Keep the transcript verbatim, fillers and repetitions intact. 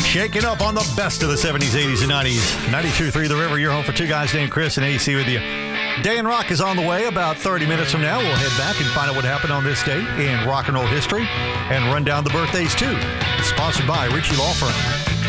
Shaking up on the best of the seventies, eighties, and nineties. ninety-two point three The River, your home for two guys named Chris and A C with you. Day in Rock is on the way. About thirty minutes from now, we'll head back and find out what happened on this day in rock and roll history and run down the birthdays, too. Sponsored by Ritchie Law Firm.